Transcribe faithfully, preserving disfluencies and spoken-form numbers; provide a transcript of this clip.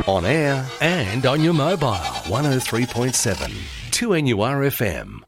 On air and on your mobile. one oh three point seven two N U R F M.